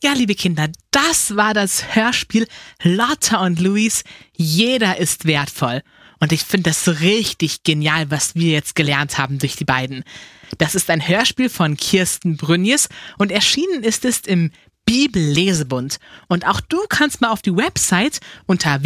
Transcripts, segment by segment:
Ja, liebe Kinder, das war das Hörspiel Lotta und Luis. Jeder ist wertvoll. Und ich finde das richtig genial, was wir jetzt gelernt haben durch die beiden. Das ist ein Hörspiel von Kirsten Brünjes und erschienen ist es im Bibellesebund. Und auch du kannst mal auf die Website unter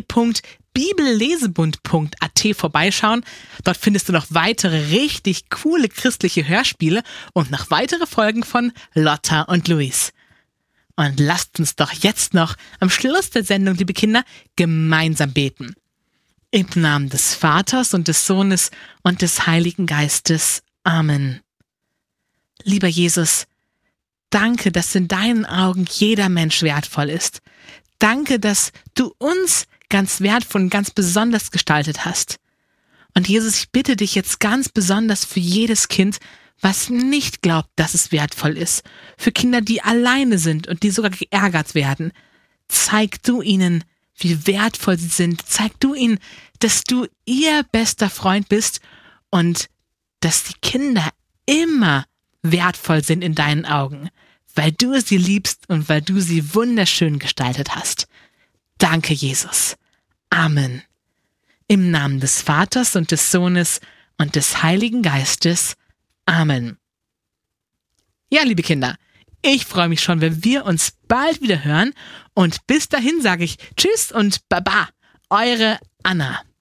www.bibellesebund.at vorbeischauen. Dort findest du noch weitere richtig coole christliche Hörspiele und noch weitere Folgen von Lotta und Luis. Und lasst uns doch jetzt noch am Schluss der Sendung, liebe Kinder, gemeinsam beten. Im Namen des Vaters und des Sohnes und des Heiligen Geistes. Amen. Lieber Jesus, danke, dass in deinen Augen jeder Mensch wertvoll ist. Danke, dass du uns ganz wertvoll und ganz besonders gestaltet hast. Und Jesus, ich bitte dich jetzt ganz besonders für jedes Kind, was nicht glaubt, dass es wertvoll ist. Für Kinder, die alleine sind und die sogar geärgert werden. Zeig du ihnen, wie wertvoll sie sind. Zeig du ihnen, dass du ihr bester Freund bist und dass die Kinder immer wertvoll sind in deinen Augen, weil du sie liebst und weil du sie wunderschön gestaltet hast. Danke, Jesus. Amen. Im Namen des Vaters und des Sohnes und des Heiligen Geistes. Amen. Ja, liebe Kinder, ich freue mich schon, wenn wir uns bald wieder hören. Und bis dahin sage ich Tschüss und Baba, eure Anna.